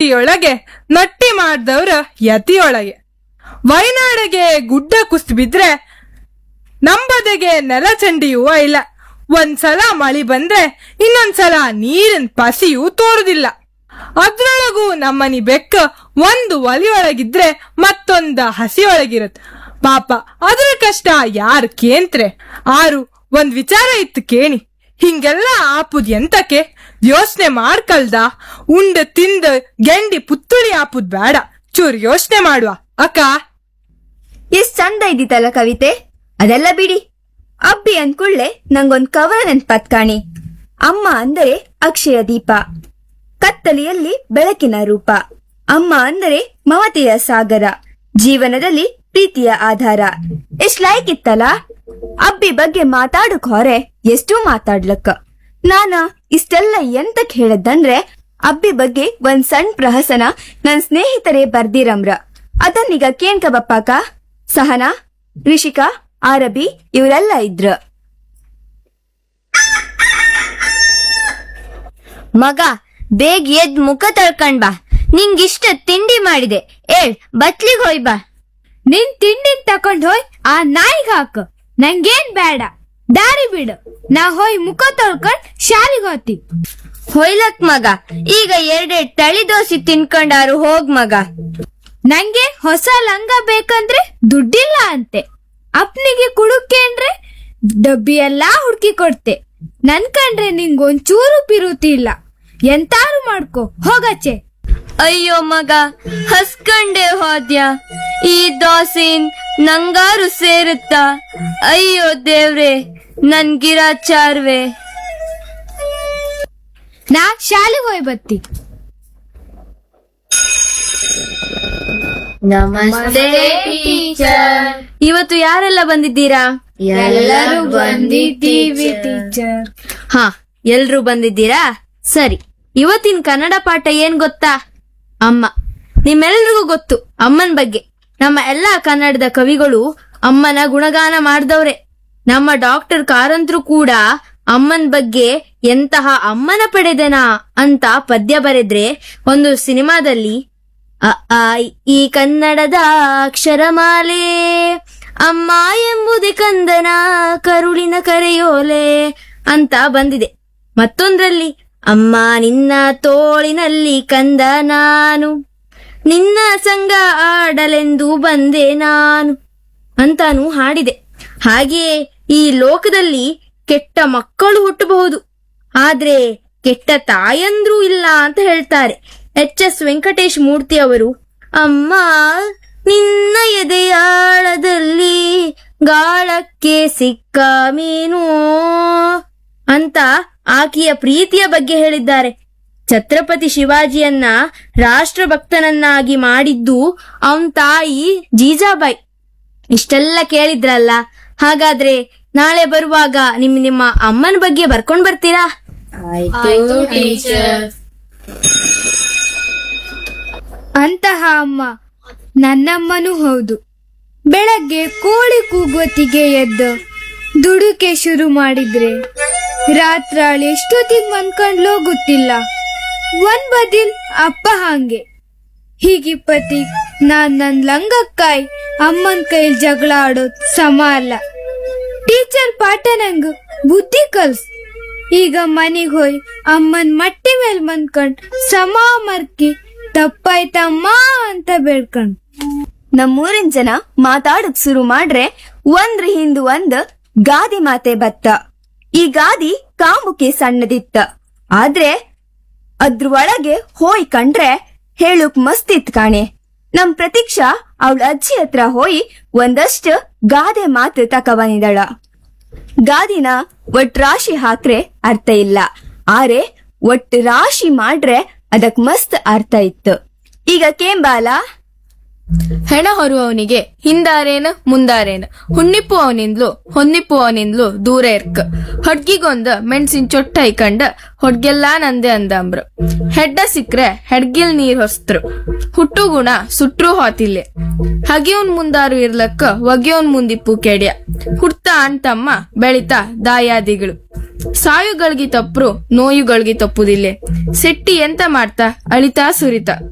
ನದಿಯೊಳಗೆ Nutty ಮಾಡ್ದವ್ರ ಯತಿಯೊಳಗೆ. ವಯನಾಡಿಗೆ ಗುಡ್ಡ ಕುಸ್ತು ಬಿದ್ರೆ ನಂಬದೆಗೆ ನೆಲ ಚಂಡಿಯೂ ಇಲ್ಲ. ಒಂದ್ಸಲ ಮಳಿ ಬಂದ್ರೆ ಇನ್ನೊಂದ್ಸಲ ನೀರಿನ ಪಸಿಯೂ ತೋರುದಿಲ್ಲ. ಅದ್ರೊಳಗೂ ನಮ್ಮನಿ ಬೆಕ್ಕ ಒಂದು ಒಲಿಯೊಳಗಿದ್ರೆ ಮತ್ತೊಂದ ಹಸಿಯೊಳಗಿರತ್. ಪಾಪ ಅದ್ರ ಕಷ್ಟ ಯಾರು ಕೇಂತ್ರೆ. ಆರು ಒಂದ್ ವಿಚಾರ ಇತ್ತು ಕೇಣಿ. ಹಿಂಗೆಲ್ಲ ಆಪುದ್ ಎಂತಕ್ಕೆ ಯೋಚನೆ ಮಾಡ್ಕಲ್ದ. ಉಂಡ ತಿಂದ ಗೆಂಡಿ ಪುತ್ತುಳಿ ಆಪುದ್ ಬೇಡ, ಚೂರ್ ಯೋಚನೆ ಮಾಡುವ ಅಕ್ಕ. ಎಷ್ಟ್ ಚಂದ ಇದ್ದಿತ್ತಲ್ಲ ಕವಿತೆ. ಅದೆಲ್ಲ ಬಿಡಿ. ಅಬ್ಬಿ ಅಂದ್ಕೂಡ್ಲೆ ನಂಗೊಂದ್ ಕವನ ನೆನ್ಪತ್ ಕಾಣಿ. ಅಮ್ಮ ಅಂದರೆ ಅಕ್ಷಯ ದೀಪ, ಕತ್ತಲೆಯಲ್ಲಿ ಬೆಳಕಿನ ರೂಪ. ಅಮ್ಮ ಅಂದರೆ ಮಮತೆಯ ಸಾಗರ, ಜೀವನದಲ್ಲಿ ಪ್ರೀತಿಯ ಆಧಾರ. ಎಷ್ಟ್ ಲೈಕ್ ಇತ್ತಲ್ಲ. ಅಬ್ಬಿ ಬಗ್ಗೆ ಮಾತಾಡಕ್ ಹೊರೆ ಎಷ್ಟೂ ಮಾತಾಡ್ಲಕ್ಕ. ನಾನ ಇಷ್ಟೆಲ್ಲ ಎಂತಕ್ ಹೇಳದಂದ್ರೆ ಅಬ್ಬಿ ಬಗ್ಗೆ ಒಂದ್ ಸಣ್ಣ ಪ್ರಹಸನ ನನ್ ಸ್ನೇಹಿತರೇ ಬರ್ದಿರಮ್ರ. ಅದನ್ನೀಗ ಕೇಳ್ಕಬಪ್ಪಾಕ. ಸಹನಾ, ರಿಷಿಕಾ, ಆರಬಿ ಇವರೆಲ್ಲ ಇದ್ರ. ಮಗ, ಬೇಗ ಎದ್ ಮುಖ ತೊಳ್ಕೊಂಡ್ ಬಾ. ನಿಂಗಿಷ್ಟ ತಿಂಡಿ ಮಾಡಿದೆ, ಏಳ್ ಬತ್ಲಿಗ್ ಹೋಯ್ ಬಾ. ನಿನ್ ತಿಂಡಿನ್ ತಕೊಂಡ್ ಹೋಯ್ ಆ ನಾಯಿಗ್ ಹಾಕು. ನಂಗೇನ್ ಬೇಡ, ದಾರಿ ಬಿಡು. ನಾ ಹೋಯ್ ಮುಖ ತೊಳ್ಕೊಂಡ್ ಶಾಲಿಗ್ ಹೋತಿ. ಹೊಯ್ಲಕ್ ಮಗ, ಈಗ ಎರಡೆರಡ್ ತಳಿ ದೋಸೆ ತಿನ್ಕೊಂಡಾರು ಹೋಗ್ ಮಗ. ನಂಗೆ ಹೊಸ ಲಂಗ ಬೇಕಂದ್ರೆ ದುಡ್ಡಿಲ್ಲ ಅಂತೆ. ಅಪ್ನಿಗೆ ಕುಡುಕೇಂದ್ರೆ ಡಬ್ಬಿ ಎಲ್ಲಾ ಹುಡ್ಕಿ ಕೊಡ್ತೆ. ನನ್ ಕಂಡ್ರೆ ನಿಂಗೊಂಚೂರು ಪಿರುತಿ ಇಲ್ಲ. ಎಂತಾರು ಮಾಡ್ಕೊ, ಹೋಗಚ್ಚೆ. ಅಯ್ಯೋ ಮಗ, ಹಸ್ಕಂಡೆ ಹೋದ್ಯ. ಈ ದೋಸೆನ್ ನಂಗಾರು ಸೇರುತ್ತ. ಅಯ್ಯೋ ದೇವ್ರೆ, ನನ್ ಗಿರಾಚಾರ್ವೆ. ನಾ ಶಾಲೆಗೆ ಹೋಯ್ ಬತ್ತಿ. ನಮಸ್ತೆ ಟೀಚರ್. ಇವತ್ತು ಯಾರೆಲ್ಲ ಬಂದಿದ್ದೀರಾ? ಎಲ್ಲರೂ ಬಂದಿದ್ದೀವಿ ಟೀಚರ್. ಹಾ, ಎಲ್ರೂ ಬಂದಿದ್ದೀರಾ? ಸರಿ. ಇವತ್ತಿನ ಕನ್ನಡ ಪಾಠ ಏನ್ ಗೊತ್ತಾ? ಅಮ್ಮ. ನಿಮ್ಮೆಲ್ರಿಗೂ ಗೊತ್ತು ಅಮ್ಮನ ಬಗ್ಗೆ. ನಮ್ಮ ಎಲ್ಲಾ ಕನ್ನಡದ ಕವಿಗಳು ಅಮ್ಮನ ಗುಣಗಾನ ಮಾಡ್ದವ್ರೆ. ನಮ್ಮ ಡಾಕ್ಟರ್ ಕಾರಂತ್ರು ಕೂಡ ಅಮ್ಮನ ಬಗ್ಗೆ ಎಂತಹ ಅಮ್ಮನ ಪಡೆದೆನಾ ಅಂತ ಪದ್ಯ ಬರೆದ್ರೆ ಒಂದು ಸಿನಿಮಾದಲ್ಲಿ ಅ ಆ ಈ ಕನ್ನಡದ ಅಕ್ಷರಮಾಲೆ, ಅಮ್ಮ ಎಂಬುದೇ ಕಂದನ ಕರುಳಿನ ಕರೆಯೋಲೆ ಅಂತ ಬಂದಿದೆ. ಮತ್ತೊಂದ್ರಲ್ಲಿ ಅಮ್ಮ ನಿನ್ನ ತೋಳಿನಲ್ಲಿ ಕಂದ ನಾನು, ನಿನ್ನ ಸಂಗ ಆಡಲೆಂದು ಬಂದೆ ನಾನು ಅಂತಾನು ಹಾಡಿದೆ. ಹಾಗೆಯೇ ಈ ಲೋಕದಲ್ಲಿ ಕೆಟ್ಟ ಮಕ್ಕಳು ಹುಟ್ಟಬಹುದು, ಆದ್ರೆ ಕೆಟ್ಟ ತಾಯಂದ್ರೂ ಇಲ್ಲ ಅಂತ ಹೇಳ್ತಾರೆ. ಎಚ್.ಎಸ್. ವೆಂಕಟೇಶ್ ಮೂರ್ತಿ ಅವರು ಅಮ್ಮ ನಿನ್ನ ಎದೆಯಾಳದಲ್ಲಿ ಗಾಳಕ್ಕೆ ಸಿಕ್ಕ ಮೀನು ಅಂತ ಆಕೆಯ ಪ್ರೀತಿಯ ಬಗ್ಗೆ ಹೇಳಿದ್ದಾರೆ. ಛತ್ರಪತಿ ಶಿವಾಜಿಯನ್ನ ರಾಷ್ಟ್ರಭಕ್ತನನ್ನಾಗಿ ಮಾಡಿದ್ದು ಅವನ್ ತಾಯಿ ಜೀಜಾಬಾಯಿ. ಇಷ್ಟೆಲ್ಲ ಕೇಳಿದ್ರಲ್ಲ, ಹಾಗಾದ್ರೆ ನಾಳೆ ಬರುವಾಗ ನಿಮ್ಮ ಅಮ್ಮನ ಬಗ್ಗೆ ಬರ್ಕೊಂಡ್ ಬರ್ತೀರಾ? ಆಯ್ತು ಟೀಚರ್. ಅಂತಹ ಅಮ್ಮ ನನ್ನಮ್ಮನೂ ಹೌದು. ಬೆಳಗ್ಗೆ ಕೋಳಿ ಕೂಗೋತಿಗೆ ಎದ್ದು ದುಡುಕೆ ಶುರು ಮಾಡಿದ್ರೆ ರಾತ್ರಾಳಿ ಎಷ್ಟೊತ್ತಿಗೆ ಮನ್ಕಂಡ್ಲೋ ಗೊತ್ತಿಲ್ಲ. ಒಂದ್ ಬದಿಲ್ ಅಪ್ಪ ಹಾಂಗೆ. ಹೀಗಿಪ್ಪತಿ ನನ್ ಲಂಗಕ್ಕಾಯ್ ಅಮ್ಮನ್ ಕೈಲ್ ಜಗಳ ಆಡೋದ್ ಸಮ ಅಲ್ಲ. ಟೀಚರ್ ಪಾಠ ನಂಗ್ ಬುದ್ಧಿ ಕಲ್ಸ್. ಈಗ ಮನಿಗ್ ಹೋಯ್ ಅಮ್ಮನ್ ಮಟ್ಟಿ ಮೇಲ್ ಮನ್ಕಂಡ್ ಸಮ ಮರ್ಕಿ ತಪ್ಪಾಯ್ತಮ್ಮ ಅಂತ ಬೇಡ್ಕಂಡ್. ನಮ್ಮೂರಿನ ಜನ ಮಾತಾಡಕ್ ಶುರು ಮಾಡ್ರೆ ಒಂದ್ರ ಹಿಂದ್ ಒಂದ್ ಗಾದಿ ಮಾತೆ ಬತ್ತ. ಈ ಗಾದಿ ಕಾಂಬುಕೆ ಸಣ್ಣದಿತ್ತ, ಆದ್ರೆ ಅದ್ರೊಳಗೆ ಹೋಯ್ ಕಂಡ್ರೆ ಹೇಳುಕ್ ಮಸ್ತಿತ್ ಕಾಣೆ. ನಮ್ ಪ್ರತೀಕ್ಷಾ ಅವಳ ಅಜ್ಜಿ ಹತ್ರ ಹೋಯಿ ಒಂದಷ್ಟು ಗಾದೆ ಮಾತು ತಕಬಂದಿದಳ. ಗಾದಿನ ಒಟ್ ರಾಶಿ ಹಾಕ್ರೆ ಅರ್ಥ ಇಲ್ಲ, ಆರೆ ಒಟ್ ರಾಶಿ ಮಾಡ್ರೆ ಅದಕ್ ಮಸ್ತ್ ಅರ್ಥ ಇತ್ತು. ಈಗ ಕೇಂಬಾಲ. ಹೆಣ ಹೊರುವವನಿಗೆ ಹಿಂದಾರೇನ ಮುಂದಾರೇನ, ಹುಣ್ಣಿಪ್ಪುವವನಿಂದ್ಲು ಹೊನ್ನಿಪ್ಪುವವನಿಂದ್ಲು ದೂರ ಇರ್ಕ. ಹೊಡ್ಗಿಗೊಂದ ಮೆಣಸಿನ ಚೊಟ್ಟ ಐಕಂಡ ಹೊಡ್ಗೆಲ್ಲಾ ನಂದೆ ಅಂದಂಬ್ರು. ಹೆಡ್ಡ ಸಿಕ್ರೆ ಹೆಡ್ಗಿಲ್ ನೀರ್ ಹೊಸ್ತರು. ಹುಟ್ಟು ಗುಣ ಸುಟ್ರು ಹೋತಿಲ್ಲೆ. ಹಗಿಯವನ್ ಮುಂದಾರು ಇರ್ಲಕ್ಕ ಒಗೆಯವನ್ ಮುಂದಿಪ್ಪು ಕೆಡ್ಯ. ಹುಡ್ತಾ ಅಣ್ತಮ್ಮ ಬೆಳಿತಾ ದಾಯಾದಿಗಳು. ಸಾಯುಗಳ್ಗಿ ತಪ್ಪರು ನೋಯುಗಳ್ಗಿ ತಪ್ಪುದಿಲ್ಲೆ. ಸೆಟ್ಟಿ ಎಂತ ಮಾಡ್ತಾ ಅಳಿತಾ ಸುರಿತ.